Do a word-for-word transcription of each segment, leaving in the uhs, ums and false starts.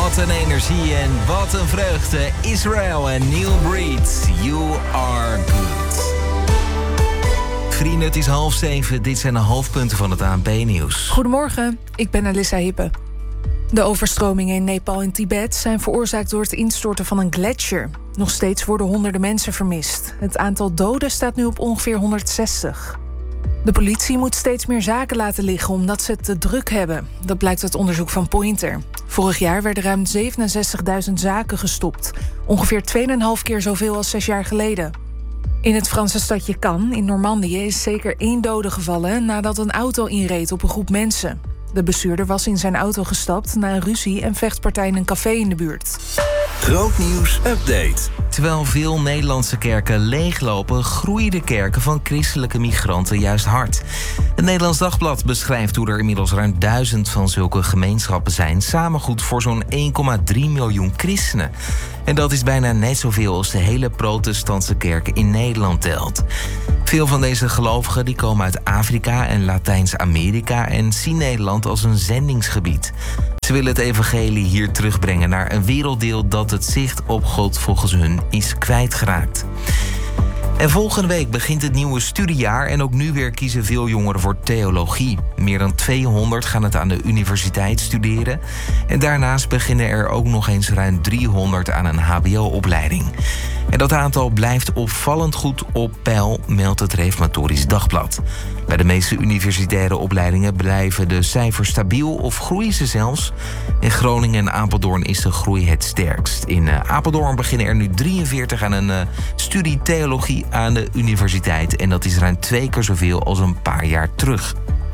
Wat een energie en wat een vreugde. Israel en Neil Breed, You Are Good. Vrienden, het is half zeven. Dit zijn de hoofdpunten van het A N P-nieuws. Goedemorgen, ik ben Alissa Hippe. De overstromingen in Nepal en Tibet zijn veroorzaakt door het instorten van een gletsjer. Nog steeds worden honderden mensen vermist. Het aantal doden staat nu op ongeveer honderdzestig. De politie moet steeds meer zaken laten liggen omdat ze het te druk hebben. Dat blijkt uit onderzoek van Pointer. Vorig jaar werden ruim zevenenzestigduizend zaken gestopt. Ongeveer twee komma vijf keer zoveel als zes jaar geleden. In het Franse stadje Cannes in Normandië is zeker één dode gevallen nadat een auto inreed op een groep mensen. De bestuurder was in zijn auto gestapt na een ruzie en vechtpartij in een café in de buurt. Grootnieuws update. Terwijl veel Nederlandse kerken leeglopen, groeien de kerken van christelijke migranten juist hard. Het Nederlands Dagblad beschrijft hoe er inmiddels ruim duizend van zulke gemeenschappen zijn, samengoed voor zo'n één komma drie miljoen christenen. En dat is bijna net zoveel als de hele protestantse kerk in Nederland telt. Veel van deze gelovigen die komen uit Afrika en Latijns-Amerika en zien Nederland als een zendingsgebied. Ze willen het evangelie hier terugbrengen naar een werelddeel dat het zicht op God volgens hun is kwijtgeraakt. En volgende week begint het nieuwe studiejaar en ook nu weer kiezen veel jongeren voor theologie. Meer dan tweehonderd gaan het aan de universiteit studeren. En daarnaast beginnen er ook nog eens ruim driehonderd aan een H B O-opleiding. En dat aantal blijft opvallend goed op peil, meldt het Reformatorisch Dagblad. Bij de meeste universitaire opleidingen blijven de cijfers stabiel of groeien ze zelfs. In Groningen en Apeldoorn is de groei het sterkst. In uh, Apeldoorn beginnen er nu drieënveertig aan een uh, studie theologie aan de universiteit. En dat is ruim twee keer zoveel als een paar jaar terug.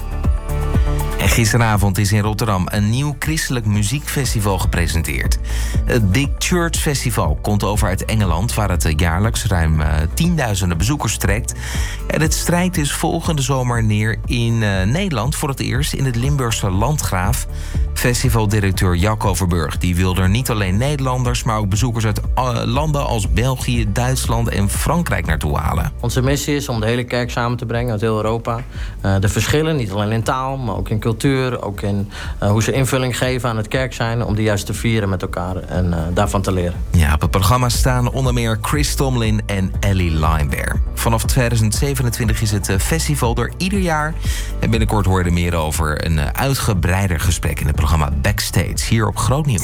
En gisteravond is in Rotterdam een nieuw christelijk muziekfestival gepresenteerd. Het Big Church Festival komt over uit Engeland, waar het jaarlijks ruim uh, tienduizenden bezoekers trekt. En het strijkt dus volgende zomer neer in uh, Nederland voor het eerst in het Limburgse Landgraaf. Festivaldirecteur Jaco Verburg die wil er niet alleen Nederlanders, maar ook bezoekers uit uh, landen als België, Duitsland en Frankrijk naartoe halen. Onze missie is om de hele kerk samen te brengen uit heel Europa. Uh, de verschillen, niet alleen in taal, maar ook in cultuur, ook in uh, hoe ze invulling geven aan het kerk zijn, om die juist te vieren met elkaar en uh, daarvan te leren. Ja, op het programma staan onder meer Chris Tomlin en Ellie Linebear. Vanaf tweeduizend zevenentwintig is het festival er ieder jaar. En binnenkort hoor je er meer over een uitgebreider gesprek in het programma Backstage hier op Grootnieuws.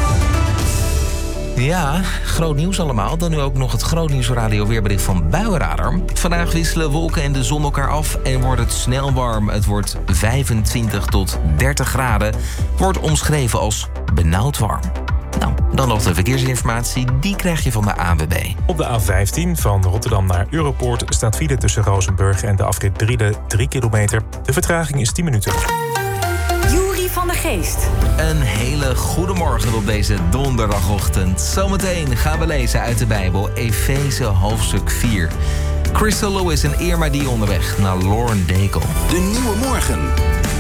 Ja, groot nieuws allemaal. Dan nu ook nog het Grootnieuws Radio weerbericht van Buienradar. Vandaag wisselen wolken en de zon elkaar af en wordt het snel warm. Het wordt vijfentwintig tot dertig graden. Wordt omschreven als benauwd warm. Nou, dan nog de verkeersinformatie. Die krijg je van de A N W B. Op de A vijftien van Rotterdam naar Europoort staat file tussen Rozenburg en de afrit Driede drie kilometer. De vertraging is tien minuten. Van de Geest. Een hele goede morgen op deze donderdagochtend. Zometeen gaan we lezen uit de Bijbel Efeze hoofdstuk vier. Crystal Lewis en Irma die onderweg naar Lauren Daigle. De nieuwe morgen.